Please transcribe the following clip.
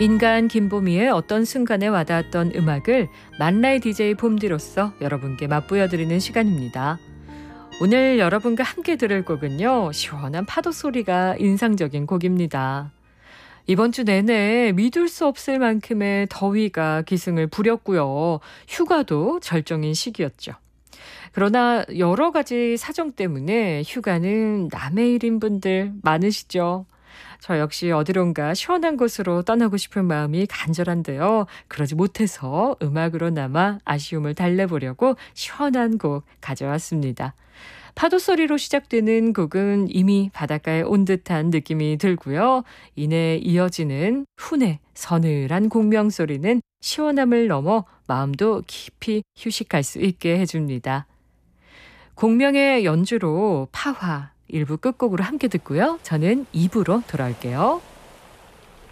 인간 김보미의 어떤 순간에 와닿았던 음악을 만나의 DJ 봄디로서 여러분께 맛보여드리는 시간입니다. 오늘 여러분과 함께 들을 곡은요, 시원한 파도 소리가 인상적인 곡입니다. 이번 주 내내 믿을 수 없을 만큼의 더위가 기승을 부렸고요. 휴가도 절정인 시기였죠. 그러나 여러 가지 사정 때문에 휴가는 남의 일인 분들 많으시죠. 저 역시 어디론가 시원한 곳으로 떠나고 싶은 마음이 간절한데요. 그러지 못해서 음악으로나마 아쉬움을 달래보려고 시원한 곡 가져왔습니다. 파도 소리로 시작되는 곡은 이미 바닷가에 온 듯한 느낌이 들고요. 이내 이어지는 훈의 서늘한 공명 소리는 시원함을 넘어 마음도 깊이 휴식할 수 있게 해줍니다. 공명의 연주로 파화 일부 끝곡으로 함께 듣고요. 저는 2부로 돌아올게요.